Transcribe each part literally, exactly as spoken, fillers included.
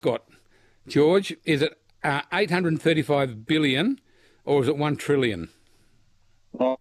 got, George, is it uh, eight hundred thirty-five billion or is it one trillion? Oh,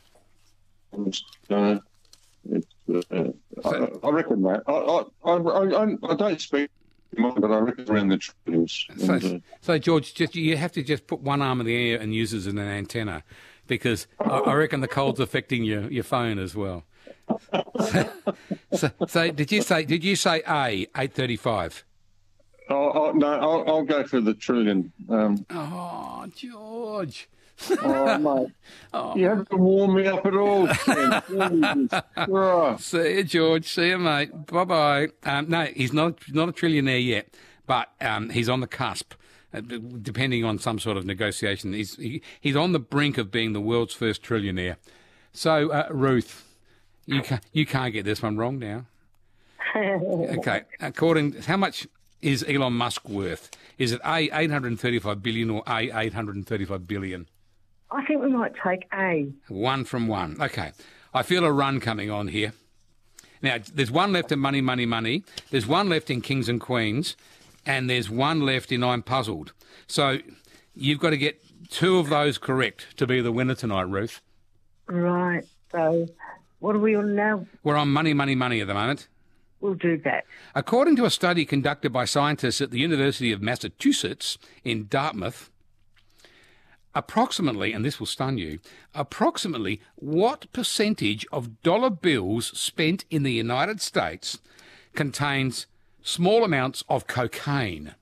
uh, it's, uh, So- I, I reckon that. I, I, I, I, I don't speak, but I reckon around the trillions. So, And, uh, so George, just you have to just put one arm in the air and use it as an antenna, because I, I reckon the cold's affecting your, your phone as well. So, so, so did you say did you say A eight thirty five? I'll, I'll, no, I'll, I'll go for the trillion. Um, Oh, George. oh, mate. You haven't warmed me up at all. Ken. Jesus Christ. See you, George. See you, mate. Bye bye. Um, no, he's not not a trillionaire yet, but um, he's on the cusp. Uh, depending on some sort of negotiation, he's he, he's on the brink of being the world's first trillionaire. So, uh, Ruth, you can't, you can't get this one wrong now. Okay, according how much is Elon Musk worth? Is it A eight hundred thirty-five billion or A eight hundred thirty-five billion? I think we might take A. One from one. Okay, I feel a run coming on here. Now, there's one left in Money, Money, Money. There's one left in Kings and Queens, and there's one left in I'm Puzzled. So you've got to get two of those correct to be the winner tonight, Ruth. Right. So what are we on now? We're on Money, Money, Money at the moment. We'll do that. According to a study conducted by scientists at the University of Massachusetts in Dartmouth, approximately, and this will stun you, approximately what percentage of dollar bills spent in the United States contains small amounts of cocaine?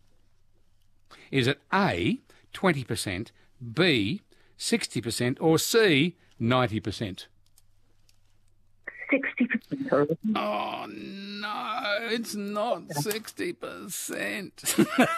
Is it A, twenty percent, B, sixty percent, or C, ninety percent? sixty percent. Oh, no, it's not sixty percent.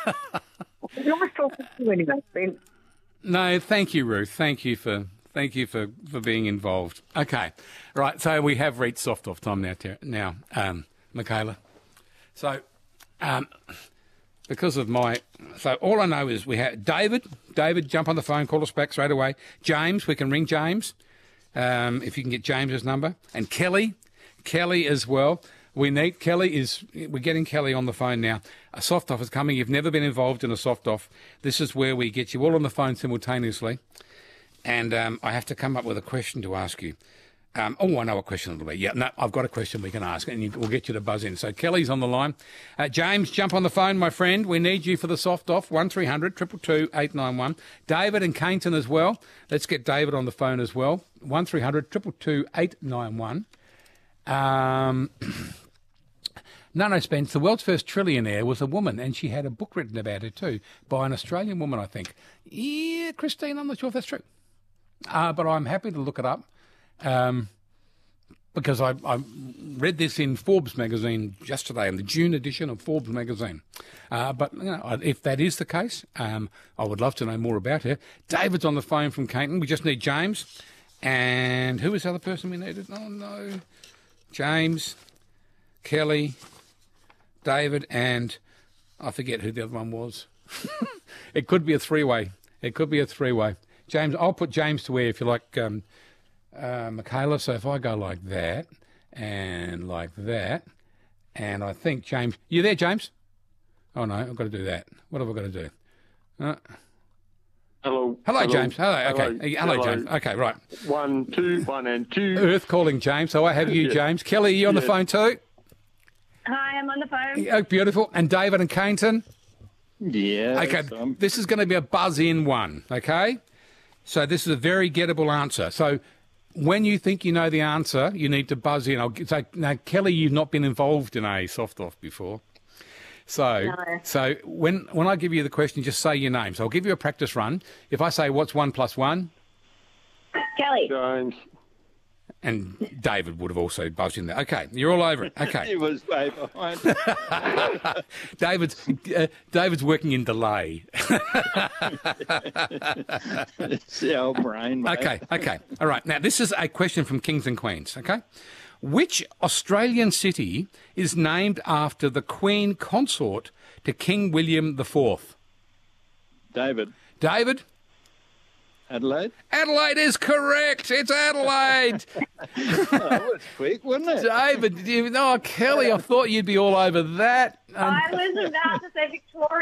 Nice talking to you anyway, Ben. No, thank you, Ruth. Thank you for thank you for, for being involved. Okay, right. So we have reached soft off time now. Ter- now, um, Michaela. So, um, because of my, so all I know is we have David. David, jump on the phone, call us back straight away. James, we can ring James, um, if you can get James's number, and Kelly, Kelly as well. We need Kelly is we're getting Kelly on the phone now. A soft off is coming. You've never been involved in a soft off. This is where we get you all on the phone simultaneously, and um, I have to come up with a question to ask you. Um, oh, I know what question it'll be. Yeah, no, I've got a question we can ask, and you, we'll get you to buzz in. So Kelly's on the line. Uh, James, jump on the phone, my friend. We need you for the soft off. One three hundred two two two eight nine one. David and Cainton as well. Let's get David on the phone as well. One three hundred two two two eight nine one. Um. No, no, Spence, the world's first trillionaire was a woman, and she had a book written about her too, by an Australian woman, I think. Yeah, Christine, I'm not sure if that's true. Uh, but I'm happy to look it up, um, because I, I read this in Forbes magazine yesterday, in the June edition of Forbes magazine. Uh, but you know, if that is the case, um, I would love to know more about her. David's on the phone from Cainton. We just need James. And who was the other person we needed? Oh, no. James, Kelly, David, and I forget who the other one was. It could be a three-way. It could be a three-way. James, I'll put James to where if you like, um, uh, Michaela. So if I go like that and like that, and I think James, you there, James? Oh no, I've got to do that. What have I got to do? Uh, Hello. hello, hello. James. Hello. Okay. Hello. Hello, Hello. James. Okay, right. One, two, one, and two. Earth calling, James. So I have you, Yeah. James. Kelly, are you on the Yeah. phone too? Hi, I'm on the phone. Oh, beautiful. And David and Cainton? Yeah. Okay, um, this is going to be a buzz-in one, okay? So this is a very gettable answer. So when you think you know the answer, you need to buzz in. I'll get- so now, Kelly, you've not been involved in a soft-off before. So, No. so when when I give you the question, just say your name. So I'll give you a practice run. If I say, what's one plus one? Kelly. James. And David would have also buzzed in there. Okay, you're all over it. Okay. He was way behind. David's uh, David's working in delay. It's our brain, mate. Okay, okay. All right. Now, this is a question from Kings and Queens, okay? Which Australian city is named after the Queen consort to King William the Fourth? David. David? Adelaide? Adelaide is correct. It's Adelaide. Oh, that was quick, wasn't it? David, you, oh, Kelly, I thought you'd be all over that. Um, I was about to say Victoria.